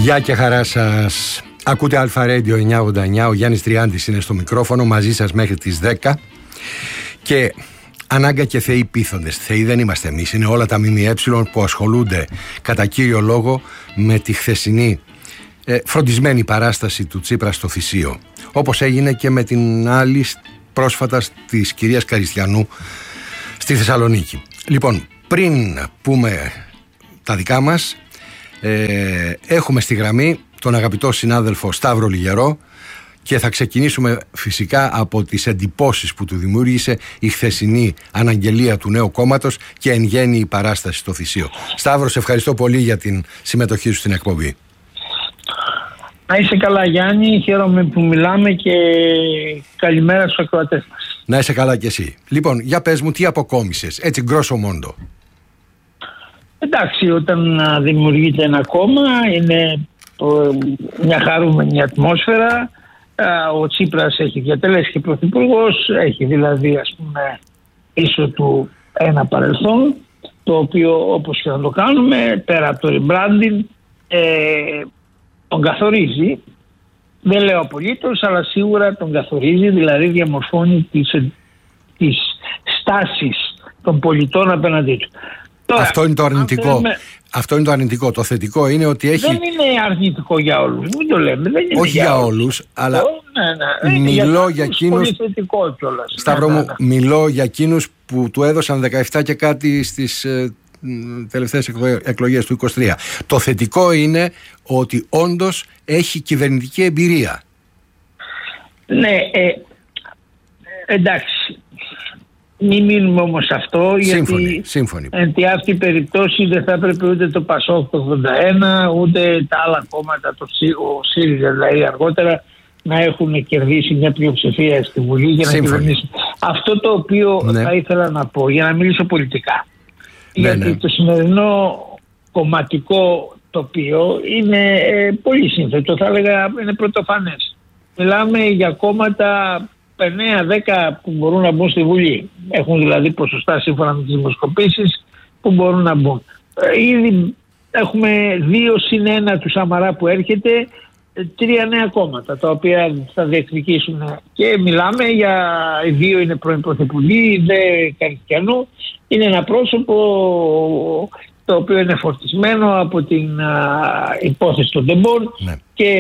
Γεια και χαρά σας. Ακούτε Αλφα Radio 989. Ο Γιάννης Τριάντης είναι στο μικρόφωνο, μαζί σας μέχρι τις 10. Και ανάγκα και θεοί πείθοντες. Θεοί δεν είμαστε εμείς. Είναι όλα τα ΜΜΕ που ασχολούνται κατά κύριο λόγο με τη χθεσινή φροντισμένη παράσταση του Τσίπρα στο Θησίο. Όπως έγινε και με την άλλη πρόσφατα της κυρίας Καριστιανού στη Θεσσαλονίκη. Λοιπόν, πριν πούμε τα δικά μας, έχουμε στη γραμμή τον αγαπητό συνάδελφο Σταύρο Λιγερό και θα ξεκινήσουμε φυσικά από τις εντυπώσεις που του δημιούργησε η χθεσινή αναγγελία του νέου κόμματος και εν γέννη η παράσταση στο Θησίο. Σταύρο, σε ευχαριστώ πολύ για την συμμετοχή σου στην εκπομπή. Να είσαι καλά, Γιάννη, χαίρομαι που μιλάμε και καλημέρα στους ακροατές μας. Να είσαι καλά κι εσύ. Λοιπόν, για πες μου, τι αποκόμισες, έτσι γκρόσο μόντο? Εντάξει, όταν δημιουργείται ένα κόμμα είναι μια χαρούμενη ατμόσφαιρα. Ο Τσίπρας έχει διατελέσει και πρωθυπουργός, έχει δηλαδή πίσω του ένα παρελθόν, το οποίο όπως και να το κάνουμε, πέρα από το rebranding, τον καθορίζει. Δεν λέω απολύτως, αλλά σίγουρα τον καθορίζει, δηλαδή διαμορφώνει τις στάσεις των πολιτών απέναντί του. Τώρα, αυτό είναι το αρνητικό. Αυτό είναι το αρνητικό. Το θετικό είναι ότι έχει... Δεν είναι αρνητικό για όλους. Μην το λέμε. Δεν είναι όχι για όλους, αλλά μιλώ για εκείνους... Σταύρο μου, μιλώ για εκείνους που του έδωσαν 17 και κάτι στις τελευταίες εκλογές του 23. Το θετικό είναι ότι όντως έχει κυβερνητική εμπειρία. Ναι, εντάξει. Μην μείνουμε όμως αυτό, γιατί εν τη αυτή περιπτώση δεν θα έπρεπε ούτε το ΠΑΣΟΚ το 81 ούτε τα άλλα κόμματα, ο ΣΥΡΙΖΑ δηλαδή αργότερα, να έχουν κερδίσει μια πλειοψηφία στη Βουλή για να κυβερνήσουν. Αυτό το οποίο θα ήθελα να πω, για να μιλήσω πολιτικά, γιατί το σημερινό κομματικό τοπίο είναι πολύ σύνθετο, θα έλεγα είναι πρωτοφανές. Μιλάμε για κόμματα 9-10 που μπορούν να μπουν στη Βουλή. Έχουν δηλαδή ποσοστά σύμφωνα με τις δημοσκοπήσεις που μπορούν να μπουν. Ήδη έχουμε 2+1 του Σαμαρά που έρχεται, 3 νέα κόμματα τα οποία θα διεκδικήσουν. Και μιλάμε για 2 είναι πρώην πρωθυπουργοί, 2 Καριστιανού. Είναι ένα πρόσωπο το οποίο είναι φορτισμένο από την υπόθεση των τεμπών και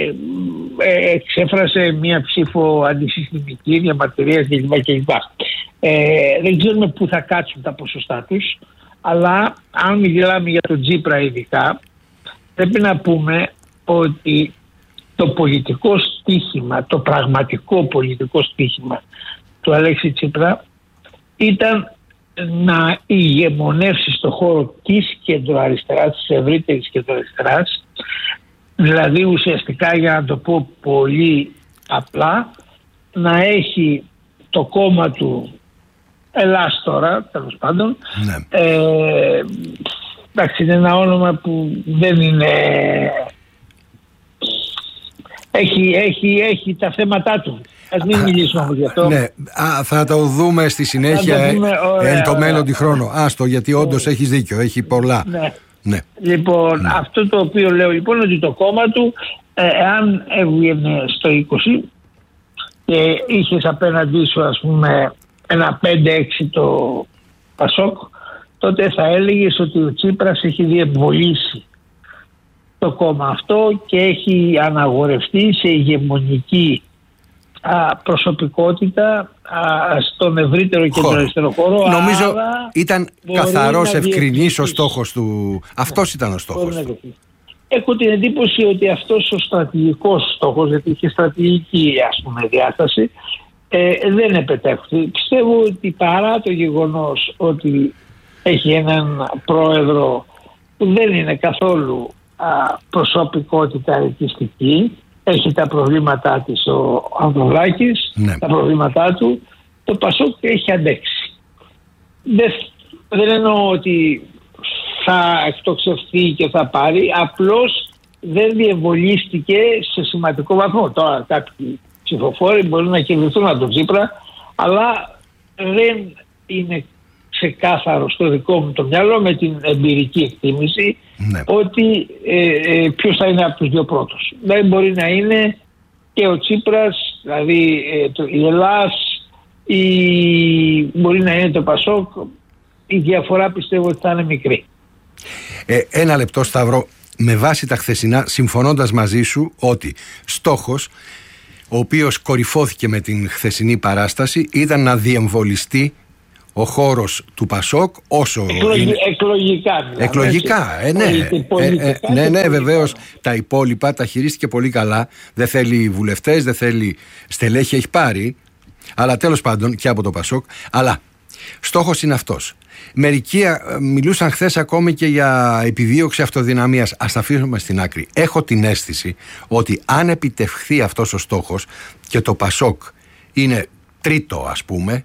εξέφρασε μία ψήφο αντισυστημική, διαμαρτυρίας κλπ. Δεν ξέρουμε πού θα κάτσουν τα ποσοστά τους, αλλά αν μιλάμε για τον Τσίπρα ειδικά, πρέπει να πούμε ότι το πολιτικό στίχημα, το πραγματικό πολιτικό στίχημα του Αλέξη Τσίπρα ήταν να ηγεμονεύσει στο χώρο της κεντροαριστεράς, της ευρύτερης κεντροαριστεράς, δηλαδή ουσιαστικά, για να το πω πολύ απλά, να έχει το κόμμα του Ελλάς τώρα, τέλος πάντων. Εντάξει, είναι ένα όνομα που δεν είναι... Έχει τα θέματα του. Ας μην μιλήσουμε όμως γι' αυτό. Ναι, θα το δούμε στη συνέχεια εν το μέλλον χρόνο. Άστο, γιατί όντως έχεις δίκιο, έχει πολλά. Ναι. Λοιπόν, αυτό το οποίο λέω λοιπόν, ότι το κόμμα του, εάν έβγαινε στο 20 και είχες απέναντί σου ένα 5-6 το ΠΑΣΟΚ, τότε θα έλεγες ότι ο Τσίπρας έχει διεμβολήσει το κόμμα αυτό και έχει αναγορευτεί σε ηγεμονική προσωπικότητα στον ευρύτερο και τον αριστερό χώρο. Νομίζω ήταν καθαρός, ευκρινής ο στόχος του. Αυτός ήταν ο στόχος του. Έχω την εντύπωση ότι αυτός ο στρατηγικός στόχος, γιατί είχε στρατηγική διάσταση, δεν επετέχθη. Πιστεύω ότι παρά το γεγονός ότι έχει έναν πρόεδρο που δεν είναι καθόλου προσωπικότητα ελκυστική, έχει τα προβλήματά της ο Ανδρουλάκης, τα προβλήματά του, το ΠΑΣΟΚ έχει αντέξει. Δεν εννοώ ότι θα εκτοξευθεί και θα πάρει, απλώς δεν διεμβολίστηκε σε σημαντικό βαθμό. Τώρα κάποιοι ψηφοφόροι μπορεί να κερδιθούν από τον Τσίπρα, αλλά δεν είναι ξεκάθαρο στο δικό μου το μυαλό, με την εμπειρική εκτίμηση, ότι ποιος θα είναι από τους δύο πρώτους. Δηλαδή μπορεί να είναι και ο Τσίπρας, δηλαδή η Ελλάς, μπορεί να είναι το Πασόκ. Η διαφορά πιστεύω ότι θα είναι μικρή. Ένα λεπτό, Σταύρο. Με βάση τα χθεσινά, συμφωνώντας μαζί σου ότι στόχος, ο οποίος κορυφώθηκε με την χθεσινή παράσταση, ήταν να διεμβολιστεί ο χώρος του Πασόκ όσο εκλογικά. Δηλαδή, εκλογικά, ναι, βεβαίως τα υπόλοιπα τα χειρίστηκε πολύ καλά. Δεν θέλει βουλευτές, δεν θέλει στελέχη, έχει πάρει, αλλά τέλος πάντων και από το Πασόκ. Αλλά στόχος είναι αυτός. Μερικοί μιλούσαν χθες ακόμη και για επιδίωξη αυτοδυναμίας. Ας τα αφήσουμε στην άκρη. Έχω την αίσθηση ότι αν επιτευχθεί αυτός ο στόχος και το Πασόκ είναι τρίτο, ας πούμε.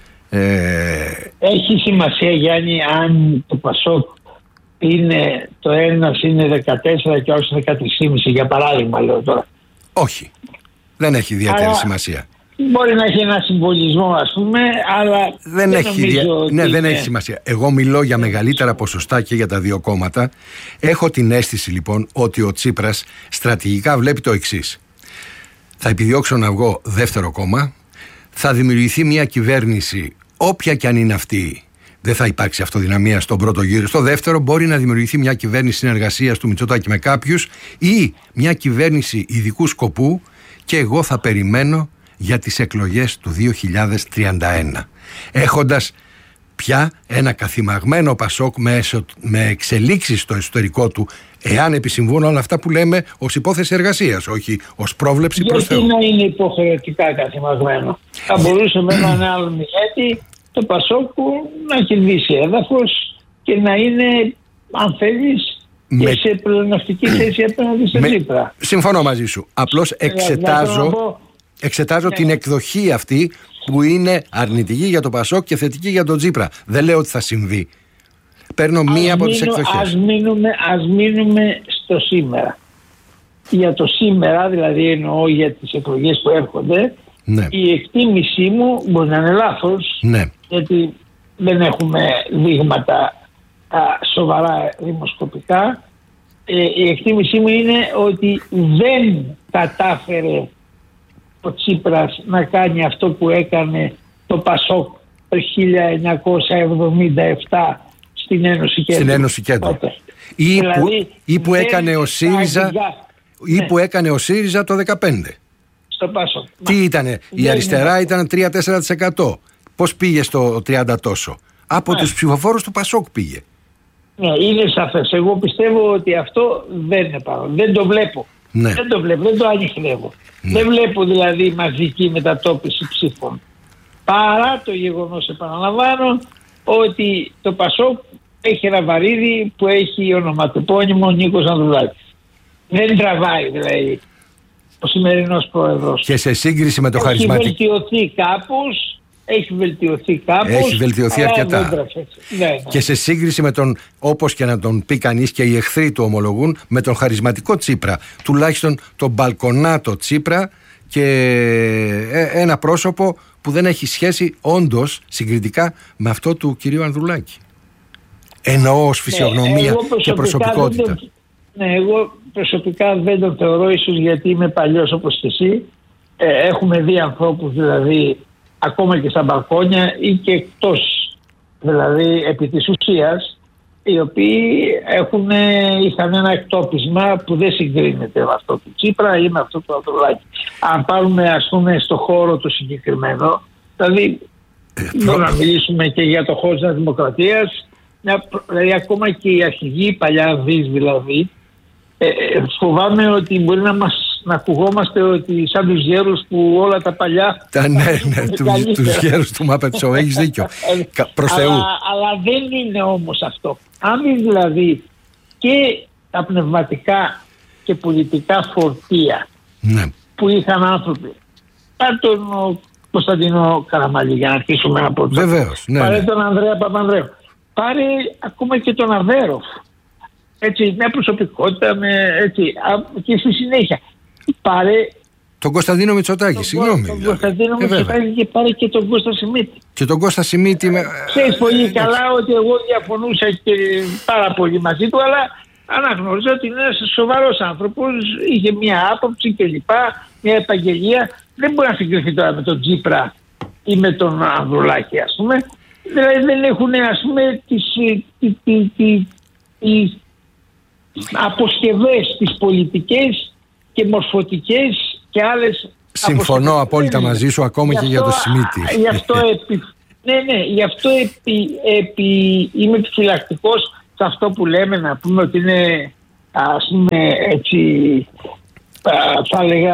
Έχει σημασία, Γιάννη, αν το Πασόκ είναι το ένας είναι 14 και όχι 13,5, για παράδειγμα, λέω τώρα. Όχι. Δεν έχει ιδιαίτερη σημασία. Μπορεί να έχει ένα συμβολισμό, ας πούμε, αλλά δεν έχει σημασία. Εγώ μιλώ για μεγαλύτερα ποσοστά και για τα δύο κόμματα. Έχω την αίσθηση λοιπόν ότι ο Τσίπρας στρατηγικά βλέπει το εξής. Θα επιδιώξω να βγω δεύτερο κόμμα, θα δημιουργηθεί μια κυβέρνηση, όποια και αν είναι αυτή, δεν θα υπάρξει αυτοδυναμία στον πρώτο γύρο. Στο δεύτερο μπορεί να δημιουργηθεί μια κυβέρνηση συνεργασίας του Μητσοτάκη με κάποιους ή μια κυβέρνηση ειδικού σκοπού, και εγώ θα περιμένω για τις εκλογές του 2031, έχοντας πια ένα καθημαγμένο Πασόκ με εξελίξεις στο εσωτερικό του, εάν επισυμβούν όλα αυτά που λέμε ως υπόθεση εργασίας, όχι ως πρόβλεψη προς Θεού. Γιατί να είναι υποχρεωτικά καθημαγμένο? Θα μπορούσε με έναν άλλο μηχέτη το Πασόκ να κερδίσει έδαφος και να είναι, αν θέλεις, και σε πλεονεκτική θέση απέναντι σε Τσίπρα. Συμφωνώ μαζί σου. Απλώς εξετάζω την εκδοχή αυτή που είναι αρνητική για το Πασόκ και θετική για τον Τσίπρα. Δεν λέω ότι θα συμβεί. Παίρνω μία από τις εκδοχές. Ας μείνουμε στο σήμερα. Για το σήμερα, δηλαδή εννοώ για τις εκλογές που έρχονται, η εκτίμησή μου μπορεί να είναι λάθος, γιατί δεν έχουμε δείγματα σοβαρά δημοσκοπικά. Η εκτίμησή μου είναι ότι δεν κατάφερε ο Τσίπρας να κάνει αυτό που έκανε το Πασόκ το 1977 στην Ένωση Κέντρου. Ή που έκανε ο ΣΥΡΙΖΑ που έκανε ο ΣΥΡΙΖΑ το 2015. Στο Πασόκ. Τι ήτανε? Η αριστερά ήταν 3-4%. Πώς πήγε στο 30 τόσο? Από τους ψηφοφόρους του Πασόκ πήγε. Ναι, είναι σαφές. Εγώ πιστεύω ότι αυτό δεν είναι παρόν. Δεν το βλέπω. Δεν το βλέπω, δεν το ανοιχνεύω. Δεν βλέπω δηλαδή μαζική μετατόπιση ψήφων. Παρά το γεγονός, επαναλαμβάνω, ότι το Πασόκ έχει ένα βαρύδι που έχει ονοματεπώνυμο Νίκος Ανδρουλάκης. Δεν τραβάει δηλαδή ο σημερινός πρόεδρος. Και σε σύγκριση με το χαρισματικό. Έχει βελτιωθεί κάπως. Έχει βελτιωθεί αρκετά. Και σε σύγκριση με τον, όπως και να τον πει κανείς και οι εχθροί του ομολογούν, με τον χαρισματικό Τσίπρα, τουλάχιστον τον μπαλκονάτο Τσίπρα, και ένα πρόσωπο που δεν έχει σχέση όντως συγκριτικά με αυτό του κυρίου Ανδρουλάκη. Εννοώ ως φυσιογνωμία και προσωπικότητα. Εγώ προσωπικά δεν τον θεωρώ, ίσως γιατί είμαι παλιός όπως και εσύ. Έχουμε δει ανθρώπους δηλαδή ακόμα και στα μπαλκόνια ή και εκτός, δηλαδή επί της ουσίας, οι οποίοι είχαν ένα εκτόπισμα που δεν συγκρίνεται με αυτό του Τσίπρα ή με αυτό του Ανδρουλάκη. Αν πάρουμε, ας πούμε, στο χώρο του συγκεκριμένο, δηλαδή μπορούμε να μιλήσουμε και για το χώρο της Δημοκρατίας, δηλαδή ακόμα και οι αρχηγοί παλιά δις δηλαδή, φοβάμαι ότι μπορεί να ακουγόμαστε ότι σαν τους γέρους που όλα τα παλιά... τους γέρους του Muppet Show, έχεις δίκιο. Προς Θεού. Αλλά δεν είναι όμως αυτό. Αν δηλαδή και τα πνευματικά και πολιτικά φορτία που είχαν άνθρωποι, πάρε τον Κωνσταντίνο Καραμανλή, για να αρχίσουμε από το... Βεβαίως. Πάρε τον Ανδρέα Παπανδρέου. Πάρε ακόμα και τον Αβέροφ. Έτσι, μια προσωπικότητα, και στη συνέχεια. Πάρε τον Κωνσταντίνο Μητσοτάκη, συγγνώμη. Τον Κωνσταντίνο Μητσοτάκη και πάρε και τον Κώστα Σιμίτη. Και τον Κώστα Σιμίτη. Ξέρεις πολύ καλά ότι εγώ διαφωνούσα και πάρα πολύ μαζί του, αλλά αναγνώριζα ότι είναι ένας σοβαρός άνθρωπος, είχε μια άποψη κλπ, μια επαγγελία. Δεν μπορεί να συγκριθεί τώρα με τον Τσίπρα ή με τον Ανδρουλάκη, ας πούμε. Δηλαδή δεν έχουν, ας πούμε, τις αποσκευές, τις πολιτικές και μορφωτικές και άλλες. Συμφωνώ απόλυτα μαζί σου, ακόμα και για το Σιμίτη. Γι' αυτό γι' αυτό είμαι επιφυλακτικός σε αυτό που λέμε, να πούμε ότι είναι, ας πούμε, έτσι, θα έλεγα,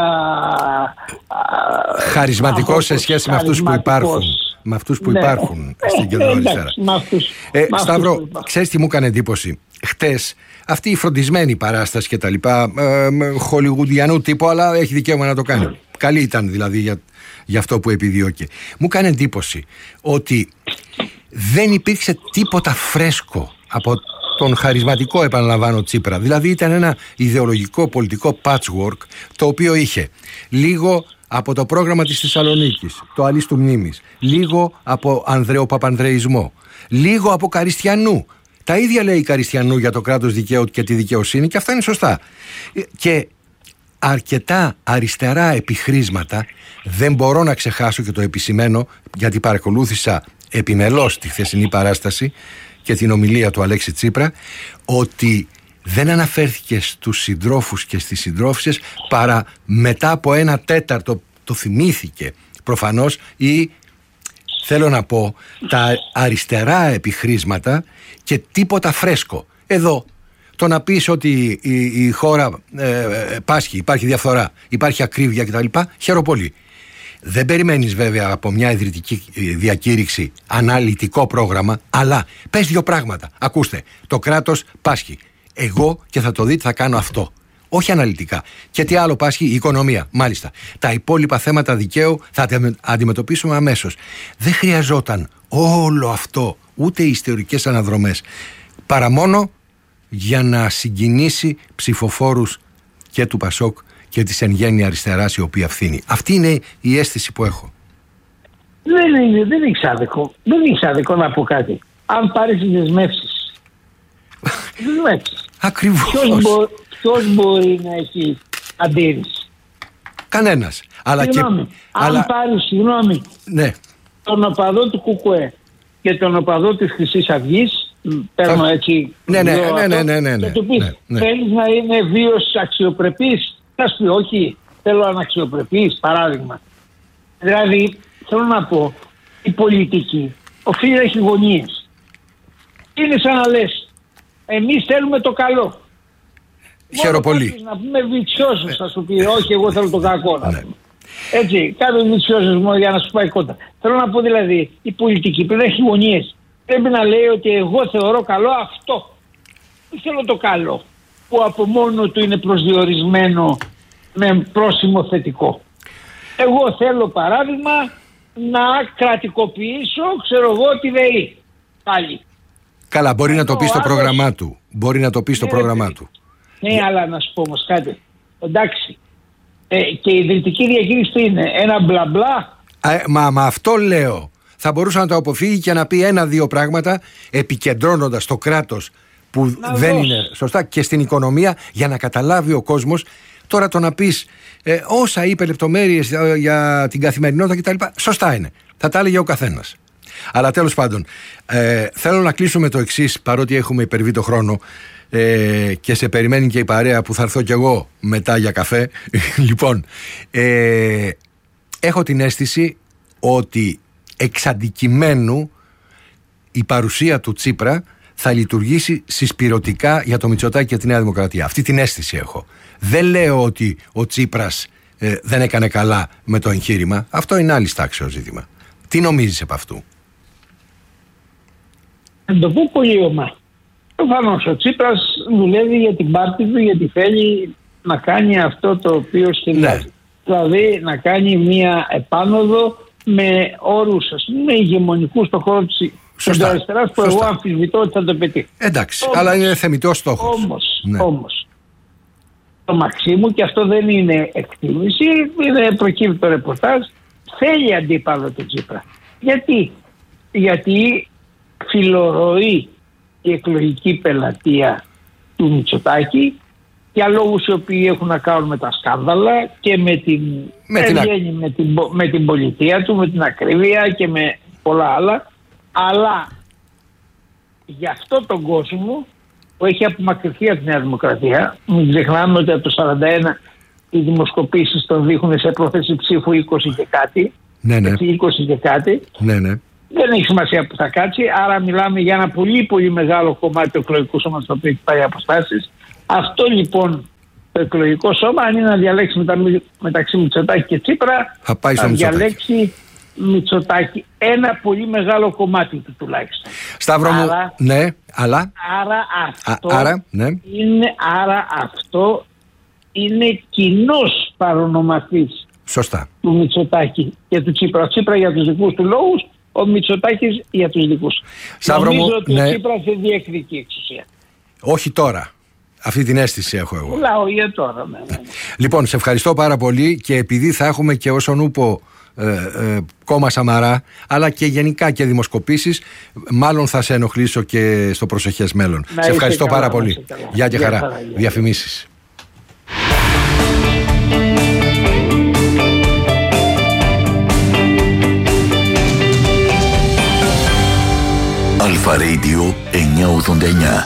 χαρισματικό σε σχέση με αυτούς που υπάρχουν. Με αυτούς που υπάρχουν στην κεντροαριστερά. Σταύρο, ξέρεις τι μου έκανε εντύπωση? Χτες αυτή η φροντισμένη παράσταση και τα λοιπά, χολιγουντιανού τύπου, αλλά έχει δικαίωμα να το κάνει. Καλή ήταν δηλαδή για αυτό που επιδιώκε. Μου έκανε εντύπωση ότι δεν υπήρξε τίποτα φρέσκο από τον χαρισματικό, επαναλαμβάνω, Τσίπρα. Δηλαδή ήταν ένα ιδεολογικό πολιτικό patchwork, το οποίο είχε λίγο από το πρόγραμμα της Θεσσαλονίκης, το Αλής του Μνήμης, λίγο από Ανδρεοπαπανδρεϊσμό, λίγο από Καριστιανού. Τα ίδια λέει η Καριστιανού για το κράτος δικαίου και τη δικαιοσύνη, και αυτά είναι σωστά. Και αρκετά αριστερά επιχρήσματα. Δεν μπορώ να ξεχάσω και το επισημαίνω, γιατί παρακολούθησα επιμελώς τη χθεσινή παράσταση και την ομιλία του Αλέξη Τσίπρα, ότι δεν αναφέρθηκε στους συντρόφους και στις συντρόφισσες παρά μετά από 1/4. Το θυμήθηκε προφανώς, ή θέλω να πω τα αριστερά επιχρήσματα, και τίποτα φρέσκο. Εδώ το να πεις ότι η χώρα πάσχει, υπάρχει διαφθορά, υπάρχει ακρίβεια κτλ, χαίρομαι πολύ. Δεν περιμένεις βέβαια από μια ιδρυτική διακήρυξη αναλυτικό πρόγραμμα, αλλά πες δύο πράγματα. Ακούστε, το κράτος πάσχει. Εγώ, και θα το δείτε, θα κάνω αυτό. Όχι αναλυτικά. Και τι άλλο πάσχει? Η οικονομία. Μάλιστα. Τα υπόλοιπα θέματα δικαίου θα τα αντιμετωπίσουμε αμέσως. Δεν χρειαζόταν όλο αυτό, ούτε οι ιστορικές αναδρομές, παρά μόνο για να συγκινήσει ψηφοφόρους και του Πασόκ και της εν γέννη αριστεράς, η οποία φθήνει. Αυτή είναι η αίσθηση που έχω. Δεν έχεις άδικο. Δεν έχεις άδικο να πω κάτι. Αν πάρεις τις δεσμεύσεις. Ακριβώς. Ποιος μπορεί να έχει αντίρρηση? Κανένας. Αν πάρεις, ναι, τον οπαδό του ΚΚΕ και τον οπαδό της Χρυσής Αυγής, παίρνω έτσι, ναι, και του πεις, θέλεις να είναι βίος αξιοπρεπής? Θα σου πει όχι, θέλω αναξιοπρεπής, παράδειγμα. Δηλαδή, θέλω να πω, η πολιτική οφείλει να έχει γωνίες. Είναι σαν να λες, εμείς θέλουμε το καλό. Χαίρομαι πολύ. Να πούμε βιτσιώσεις, θα σου πει, όχι, εγώ θέλω το κακό. Έτσι, κάποιος βιτσιώσεις μόνο για να σου πάει κοντά. Θέλω να πω δηλαδή, η πολιτική πρέπει να έχει γωνίες. Πρέπει να λέει ότι εγώ θεωρώ καλό αυτό. Δεν θέλω το καλό που από μόνο του είναι προσδιορισμένο με πρόσημο θετικό. Εγώ θέλω, παράδειγμα, να κρατικοποιήσω, ξέρω εγώ, τη ΔΕΗ. Πάλι. Καλά, μπορεί να το πει στο πρόγραμμά του. Μπορεί να το πει στο πρόγραμμά του. Ναι, αλλά να σου πω όμως κάτι. Εντάξει. Και η ιδρυτική διακήρυξη είναι ένα μπλα μπλα. Μα αυτό λέω. Θα μπορούσε να το αποφύγει και να πει 1-2 πράγματα, επικεντρώνοντας το κράτος που δεν είναι σωστά και στην οικονομία, για να καταλάβει ο κόσμος. Τώρα το να πεις όσα είπε λεπτομέρειες για την καθημερινότητα κτλ. Σωστά είναι. Θα τα έλεγε ο καθένας. Αλλά τέλος πάντων, θέλω να κλείσουμε το εξής, παρότι έχουμε υπερβεί το χρόνο και σε περιμένει και η παρέα που θα έρθω κι εγώ μετά για καφέ. Λοιπόν, έχω την αίσθηση ότι εξ αντικειμένου η παρουσία του Τσίπρα θα λειτουργήσει συσπυρωτικά για το Μητσοτάκη και τη Νέα Δημοκρατία. Αυτή την αίσθηση έχω. Δεν λέω ότι ο Τσίπρας δεν έκανε καλά με το εγχείρημα. Αυτό είναι άλλη τάξεως ζήτημα. Τι νομίζεις επ' αυτού? Να το πω πολύ ομά. Προφανώς ο Τσίπρας δουλεύει για την πάρτη του, γιατί θέλει να κάνει αυτό το οποίο σχεδιάζει. Ναι. Δηλαδή να κάνει μια επάνωδο με όρους, ας πούμε, ηγεμονικούς στον χώρο της αριστεράς, που εγώ αμφισβητώ ότι θα το πετύχει. Εντάξει, αλλά είναι θεμιτός στόχος. Όμως, το Μαξίμου, και αυτό δεν είναι εκτίμηση, προκύπτει το ρεπορτάζ, θέλει αντίπαλο του Τσίπρα. Γιατί φιλορροεί η εκλογική πελατεία του Μητσοτάκη, για λόγους οι οποίοι έχουν να κάνουν με τα σκάνδαλα και με την πολιτεία του, με την ακρίβεια και με πολλά άλλα. Αλλά για αυτό τον κόσμο που έχει απομακρυνθεί από τη Νέα Δημοκρατία, μην ξεχνάμε ότι από το 1941 οι δημοσκοπήσεις τον δείχνουν σε πρόθεση ψήφου 20 και κάτι. Ναι. 20 και κάτι. Ναι. Δεν έχει σημασία που θα κάτσει, άρα μιλάμε για ένα πολύ πολύ μεγάλο κομμάτι του εκλογικού σώματος το οποίο έχει πάρει αποστάσεις. Αυτό λοιπόν το εκλογικό σώμα, αν είναι να διαλέξει μεταξύ Μητσοτάκη και Τσίπρα, θα διαλέξει Μητσοτάκη. Ένα πολύ μεγάλο κομμάτι του τουλάχιστον. Σταύρο μου, ναι, αλλά... Άρα αυτό είναι κοινός παρονομαστής. Σωστά. Του Μητσοτάκη και του Τσίπρα. Ο Τσίπρα για τους δικούς του λόγους, ο Μητσοτάκης για τους δικούς. Νομίζω ότι ο Τσίπρας δεν διεκδικεί εξουσία. Όχι τώρα. Αυτή την αίσθηση έχω εγώ. Λάω για τώρα. Ναι. Λοιπόν, σε ευχαριστώ πάρα πολύ και επειδή θα έχουμε και όσον ούπο κόμμα Σαμαρά, αλλά και γενικά και δημοσκοπήσεις, μάλλον θα σε ενοχλήσω και στο προσεχές μέλλον. Σε ευχαριστώ πάρα πολύ. Γεια και χαρά. Διαφημίσεις. Αλφα Radio 989.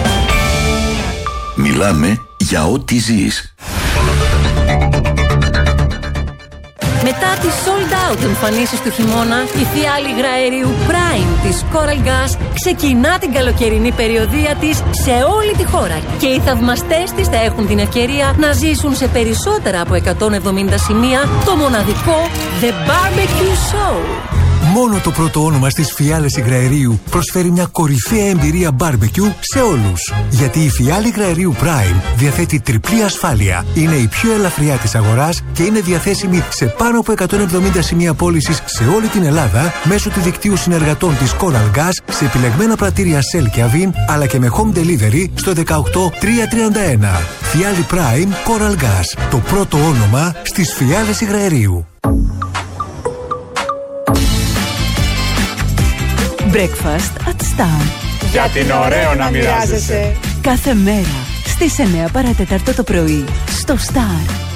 Μιλάμε για ό,τι ζεις. Μετά τις sold out εμφανίσεις του χειμώνα, η φιάλη υγραερίου Prime της Coral Gas ξεκινά την καλοκαιρινή περιοδεία της σε όλη τη χώρα και οι θαυμαστές της θα έχουν την ευκαιρία να ζήσουν σε περισσότερα από 170 σημεία το μοναδικό The Barbecue Show. Μόνο το πρώτο όνομα στις φιάλες υγραερίου προσφέρει μια κορυφαία εμπειρία barbecue σε όλους. Γιατί η φιάλη υγραερίου Prime διαθέτει τριπλή ασφάλεια. Είναι η πιο ελαφριά της αγοράς και είναι διαθέσιμη σε πάνω από 170 σημεία πώλησης σε όλη την Ελλάδα μέσω του δικτύου συνεργατών της Coral Gas σε επιλεγμένα πρατήρια Shell και Avin, αλλά και με home delivery στο 18331. Φιάλη Prime Coral Gas. Το πρώτο όνομα στις φιάλες υγραερίου. Breakfast at Star. Γιατί είναι ωραίο να μοιράζεσαι. Κάθε μέρα στις 9 παρατέταρτο το πρωί στο Star.